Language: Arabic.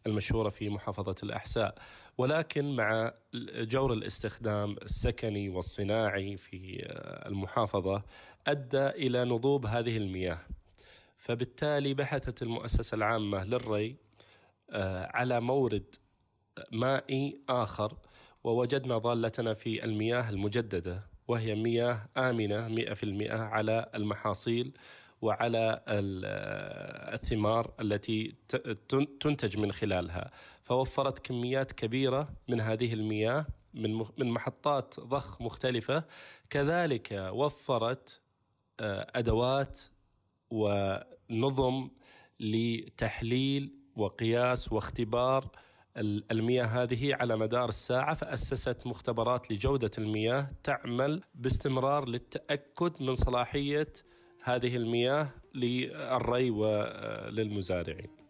المشهورة في محافظة الأحساء. ولكن مع جور الاستخدام السكني والصناعي في المحافظة أدى إلى نضوب هذه المياه، فبالتالي بحثت المؤسسة العامة للري على مورد مائي آخر، ووجدنا ضالتنا في المياه المجددة، وهي مياه آمنة 100% على المحاصيل وعلى الثمار التي تنتج من خلالها. فوفرت كميات كبيرة من هذه المياه من محطات ضخ مختلفة. كذلك وفرت أدوات ونظم لتحليل وقياس واختبار المياه هذه على مدار الساعة، فأسست مختبرات لجودة المياه تعمل باستمرار للتأكد من صلاحية هذه المياه للري وللمزارعين.